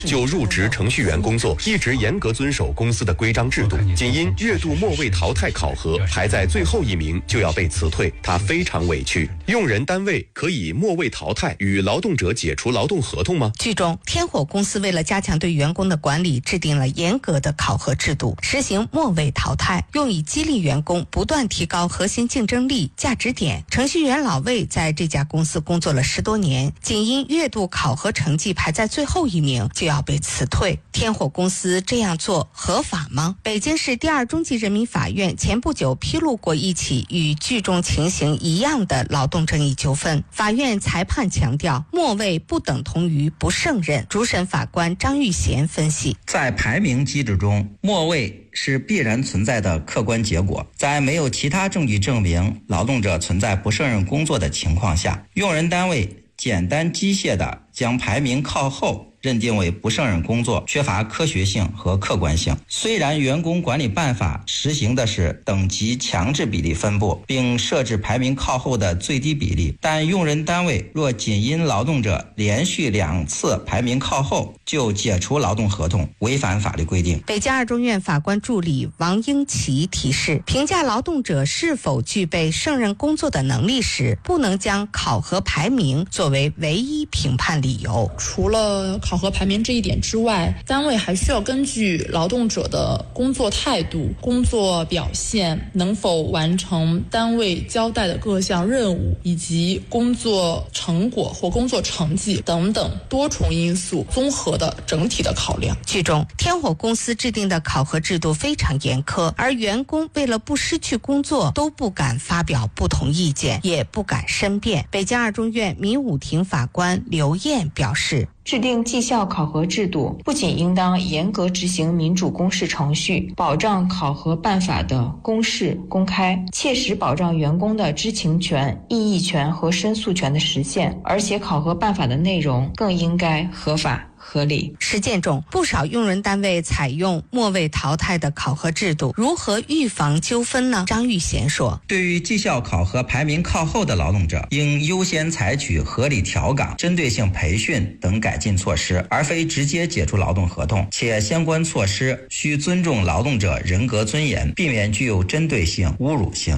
就入职程序员工作，一直严格遵守公司的规章制度，仅因月度末位淘汰考核排在最后一名就要被辞退，他非常委屈。用人单位可以末位淘汰与劳动者解除劳动合同吗？ 剧中，天火公司为了加强对员工的管理，制定了严格的考核制度，实行末位淘汰，用以激励员工不断提高核心竞争力、价值点。程序员老魏在这家公司工作了10多年，仅因月度考核成绩排在最后一名就要被辞退。天火公司这样做合法吗？北京市第2中级人民法院前不久披露过一起与剧中情形一样的劳动争议纠纷。法院裁判强调，末位不等同于不胜任。主审法官张玉贤分析， 在排名机制中，末位是必然存在的客观结果。在没有其他证据证明劳动者存在不胜任工作的情况下，用人单位简单机械地将排名靠后认定为不胜任工作，缺乏科学性和客观性。虽然员工管理办法实行的是等级强制比例分布，并设置排名靠后的最低比例，但用人单位若仅因劳动者连续2次排名靠后就解除劳动合同，违反法律规定。 北京2中院法官助理王英奇提示，评价劳动者是否具备胜任工作的能力时，不能将考核排名作为唯一评判理由。 除了考核排名这一点之外，单位还需要根据劳动者的工作态度、工作表现，能否完成单位交代的各项任务，以及工作成果或工作成绩等等多重因素综合的整体的考量。 剧中，天火公司制定的考核制度非常严苛，而员工为了不失去工作，都不敢发表不同意见，也不敢申辩。北京2中院民武庭法官刘燕表示， 制定绩效考核制度不仅应当严格执行民主公示程序，保障考核办法的公示公开，切实保障员工的知情权、异议权和申诉权的实现，而且考核办法的内容更应该合法合理。 实践中，不少用人单位采用末位淘汰的考核制度，如何预防纠纷呢？张玉贤说， 对于绩效考核排名靠后的劳动者，应优先采取合理调岗、针对性培训等改进措施，而非直接解除劳动合同，且相关措施需尊重劳动者人格尊严，避免具有针对性、侮辱性。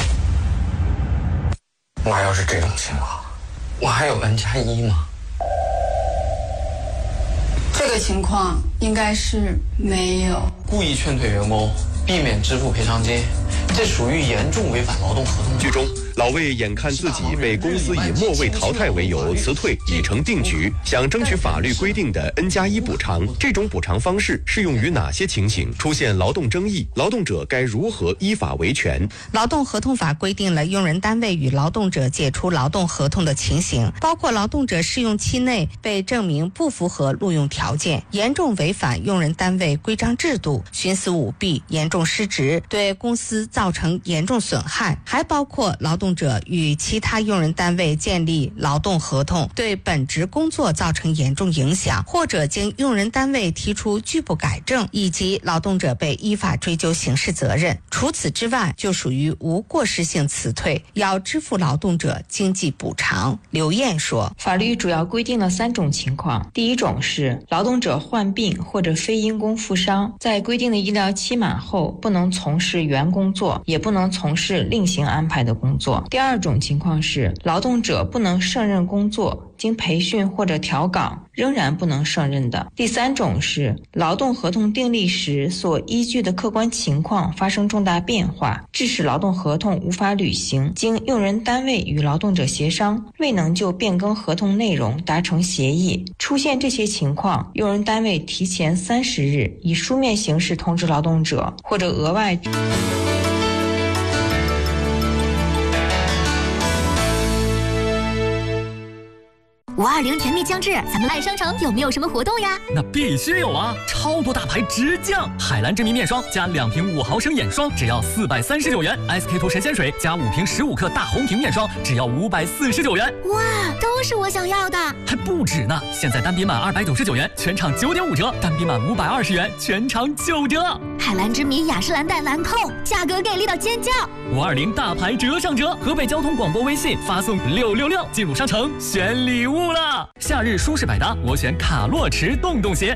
我要是这种情况，我还有N+1吗？ 这个情况应该是没有。 故意劝退员工，避免支付赔偿金，这属于严重违反劳动合同。 剧中，老魏眼看自己被公司以末位淘汰为由辞退已成定局，想争取法律规定的N+1补偿。这种补偿方式适用于哪些情形？出现劳动争议，劳动者该如何依法维权？ 劳动合同法规定了用人单位与劳动者解除劳动合同的情形，包括劳动者试用期内被证明不符合录用条件，严重违反用人单位规章制度，徇私舞弊，严重失职，对公司造成严重损害，还包括劳动者与其他用人单位建立劳动合同，对本职工作造成严重影响，或者经用人单位提出拒不改正，以及劳动者被依法追究刑事责任。除此之外，就属于无过失性辞退，要支付劳动者经济补偿。刘燕说， 法律主要规定了3种情况。第一种是劳动者患病或者非因公负伤，在规定的医疗期满后，不能从事原工作，也不能从事另行安排的工作。第二种情况是劳动者不能胜任工作，经培训或者调岗仍然不能胜任的。第三种是劳动合同订立时所依据的客观情况发生重大变化，致使劳动合同无法履行，经用人单位与劳动者协商，未能就变更合同内容达成协议。出现这些情况，用人单位提前30日以书面形式通知劳动者，或者额外 520甜蜜将至，咱们爱商城有没有什么活动呀？ 那必须有啊！超多大牌直降，海蓝之谜面霜加2瓶5毫升眼霜，只要439元；SK two神仙水加5瓶15克大红瓶面霜，只要549元。 哇，都是我想要的！ 还不止呢！现在单笔满299元，全场9.5折；单笔满520元，全场9折。 海蓝之谜雅诗兰黛兰蔻，价格给力到尖叫 ！520大牌折上折，河北交通广播微信发送666，进入商城选礼物了。夏日舒适百搭，我选卡洛驰洞洞鞋，